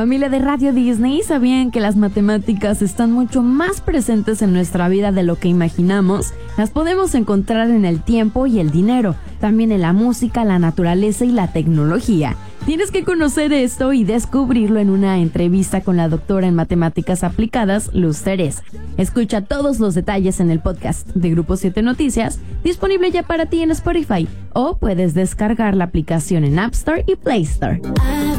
Familia de Radio Disney, ¿sabían que las matemáticas están mucho más presentes en nuestra vida de lo que imaginamos? Las podemos encontrar en el tiempo y el dinero, también en la música, la naturaleza y la tecnología. Tienes que conocer esto y descubrirlo en una entrevista con la doctora en matemáticas aplicadas, Luz Teresa. Escucha todos los detalles en el podcast de Grupo 7 Noticias, disponible ya para ti en Spotify, o puedes descargar la aplicación en App Store y Play Store.